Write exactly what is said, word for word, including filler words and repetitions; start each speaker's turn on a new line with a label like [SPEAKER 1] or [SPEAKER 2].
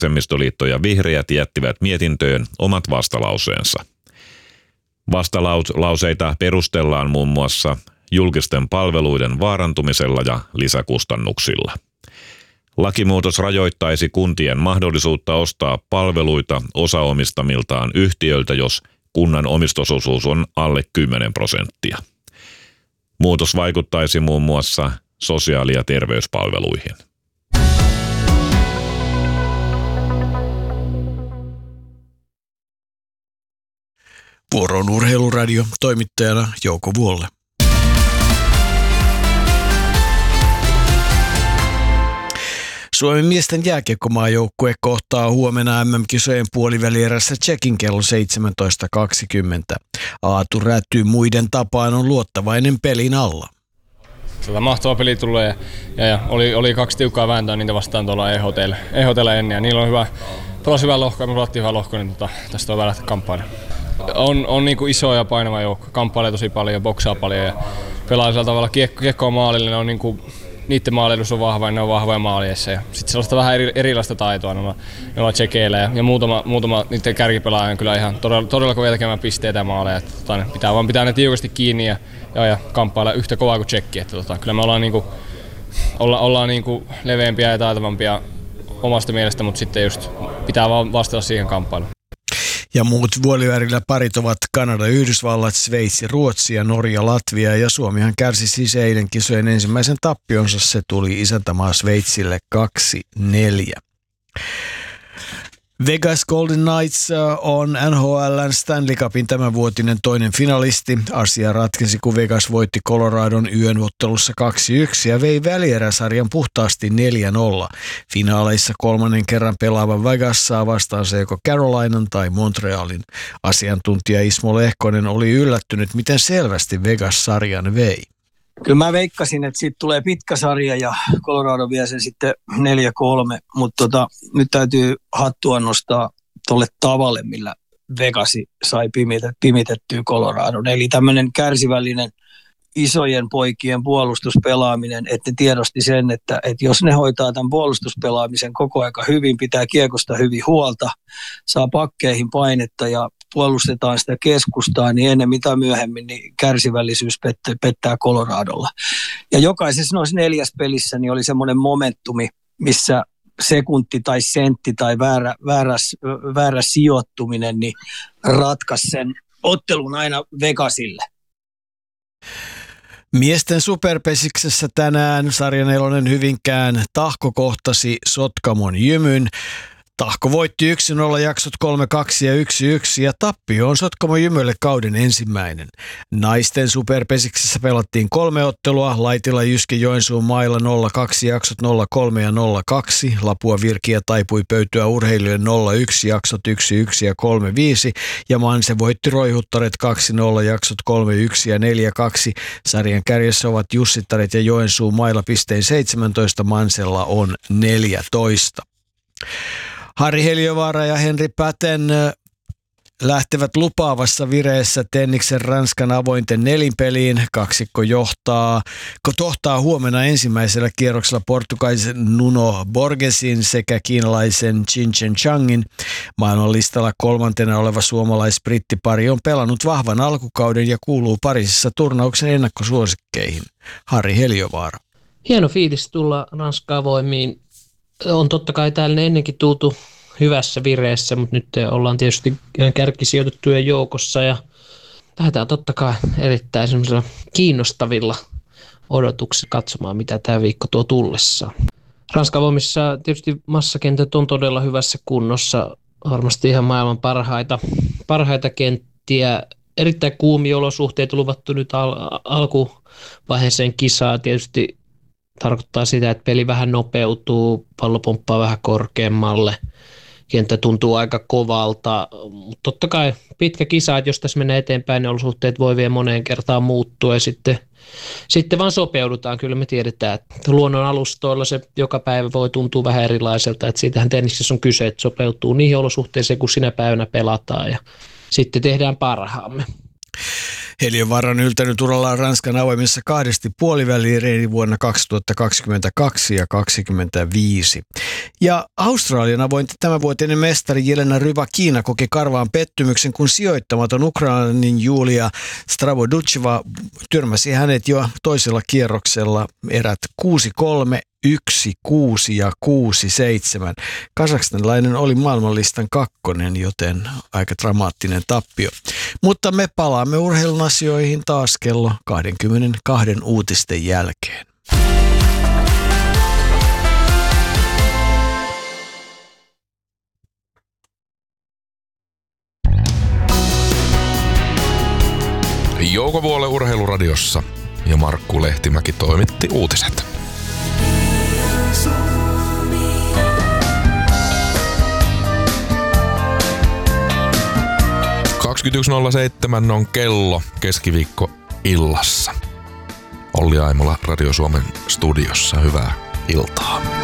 [SPEAKER 1] Vasemmistoliitto ja vihreät jättivät mietintöön omat vastalauseensa. Vastalauseita perustellaan muun muassa julkisten palveluiden vaarantumisella ja lisäkustannuksilla. Lakimuutos rajoittaisi kuntien mahdollisuutta ostaa palveluita osaomistamiltaan yhtiöiltä, jos kunnan omistusosuus on alle kymmenen prosenttia. Muutos vaikuttaisi muun muassa sosiaali- ja terveyspalveluihin.
[SPEAKER 2] Vuoroon Urheiluradio, toimittajana Jouko Vuolle. Suomen miesten jääkiekkomaajoukkue kohtaa huomenna M M-kisojen puolivälierässä Tšekin kello seitsemäntoista kaksikymmentä. Aatu Räty muiden tapaan on luottavainen pelin alla.
[SPEAKER 3] Tätä mahtava peli tulee ja, ja, ja oli, oli kaksi tiukkaa vääntöä niitä vastaan tuolla E H T:llä, E H T:llä ennen ja niillä on hyvä, pelasi hyvä lohko ja me pelattiin hyvä lohko, niin tota, tästä on hyvä lähteä kamppailemaan. On, on niin kuin iso ja painava joukko, kamppailee tosi paljon ja boksaa paljon ja pelaa sillä tavalla kiekko, kiekkoa maalille, ne on niin kuin, niiden maaliedus on vahva ja ne on vahvoja maalieissa ja sitten sellaista vähän eri, erilaista taitoa noilla, noilla tsekeillä ja, ja muutama, muutama niiden kärkipelaaja on kyllä ihan todella, todella kovia tekemään pisteitä ja maaleja, että tota, ne pitää vaan pitää ne tiukasti kiinni ja, ja, ja kamppailla yhtä kovaa kuin tsekki, että tota, kyllä me ollaan, niinku, olla, ollaan niinku leveämpiä ja taitavampia omasta mielestä, mutta sitten just pitää vaan vastata siihen kamppailuun.
[SPEAKER 2] Ja muut vuolivälillä parit ovat Kanada, Yhdysvallat, Sveitsi, Ruotsi ja Norja, Latvia ja Suomihan kärsi siis eilen kisojen ensimmäisen tappionsa. Se tuli isäntämaa Sveitsille kaksi neljä. Vegas Golden Knights on N H L:n Stanley Cupin tämänvuotinen toinen finalisti. Asia ratkesi, kun Vegas voitti Coloradon yön ottelussa kaksi yksi ja vei välieräsarjan puhtaasti neljä nolla. Finaaleissa kolmannen kerran pelaava Vegas saa vastaansa joko Carolinan tai Montrealin. Asiantuntija Ismo Lehkonen oli yllättynyt, miten selvästi Vegas sarjan vei.
[SPEAKER 4] Kyllä mä veikkasin, että siitä tulee pitkä sarja ja Colorado vie sen sitten neljä kolme, mutta tota, nyt täytyy hattua nostaa tolle tavalle, millä Vegasi sai pimitettyä Coloradon. Eli tämmöinen kärsivällinen isojen poikien puolustuspelaaminen, että ne tiedosti sen, että, että jos ne hoitaa tämän puolustuspelaamisen koko aika hyvin, pitää kiekosta hyvin huolta, saa pakkeihin painetta ja puolustetaan sitä keskustaa, niin ennen mitä myöhemmin niin kärsivällisyys pettää, pettää Coloradolla. Ja jokaisessa noissa neljäs pelissä niin oli semmoinen momentumi, missä sekunti tai sentti tai väärä, väärä, väärä sijoittuminen niin ratkaisi sen ottelun aina Vegasille.
[SPEAKER 2] Miesten superpesiksessä tänään sarjan nelonen Hyvinkään Tahko kohtasi Sotkamon Jymyn. Tahko voitti yksi nolla jaksot kolme kaksi ja yksi yksi ja tappio on Sotkamon Jymylle kauden ensimmäinen. Naisten superpesiksessä pelattiin kolme ottelua, Laitila Jyski Joensuun mailla nolla kaksi jaksot nolla kolme ja nolla kaksi, Lapua Virkiä taipui Pöytyä Urheilijoille nolla yksi jaksot yksi yksi ja kolme viisi ja Manse voitti Roihuttaret kaksi nolla jaksot kolme yksi ja neljä kaksi. Sarjan kärjessä ovat Jussittaret ja Joensuun mailla pisteen seitsemäntoista, Mansella on neljätoista. Harri Heliövaara ja Henri Päten lähtevät lupaavassa vireessä Tenniksen Ranskan avointen nelinpeliin. Kaksikko johtaa, tohtaa huomenna ensimmäisellä kierroksella portugaisen Nuno Borgesin sekä kiinalaisen Qin Chen Changin. Maailmanlistalla kolmantena oleva suomalais-brittipari on pelannut vahvan alkukauden ja kuuluu Pariisissa turnauksen ennakkosuosikkeihin. Harri Heliövaara.
[SPEAKER 5] Hieno fiilis tulla Ranskan avoimiin. On totta kai täällä ennenkin tultu hyvässä vireessä, mutta nyt ollaan tietysti kärkisijoitettujen joukossa ja lähdetään totta kai erittäin semmoisilla kiinnostavilla odotuksilla katsomaan, mitä tämä viikko tuo tullessaan. Ranskan avoimissa tietysti massakentät on todella hyvässä kunnossa, varmasti ihan maailman parhaita, parhaita kenttiä. Erittäin kuumia olosuhteita luvattu nyt al- alkuvaiheeseen kisaa tietysti. Tarkoittaa sitä, että peli vähän nopeutuu, pallo pomppaa vähän korkeammalle, kenttä tuntuu aika kovalta, mutta totta kai pitkä kisa, että jos tässä menee eteenpäin, niin olosuhteet voi vielä moneen kertaan muuttua ja sitten, sitten vaan sopeudutaan. Kyllä me tiedetään, että luonnon alustoilla se joka päivä voi tuntua vähän erilaiselta, että siitähän tenniksessä on kyse, että sopeutuu niihin olosuhteisiin, kun sinä päivänä pelataan ja sitten tehdään parhaamme.
[SPEAKER 2] Heliövaara on yltänyt urallaan Ranskan avoimissa kahdesti puoliväliin vuonna kaksituhattakaksikymmentäkaksi ja kaksituhattakaksikymmentäviisi. Ja Australian avoin tämänvuotinen mestari Jelena Rybakina koki karvaan pettymyksen, kun sijoittamaton Ukrainin Julia Stravodutcheva tyrmäsi hänet jo toisella kierroksella erät kuusi kolme, yksi kuusi ja kuusi seitsemän. Kazakstanilainen oli maailmanlistan kakkonen, joten aika dramaattinen tappio. Mutta me palaamme urheilun asioihin taas kello kaksikymmentäkaksi uutisten jälkeen.
[SPEAKER 6] Jouko Vuole Urheiluradiossa ja Markku Lehtimäki toimitti uutiset. kaksikymmentäyksi nolla seitsemän on kello keskiviikko illassa. Olli Aimola Radio Suomen studiossa. Hyvää iltaa.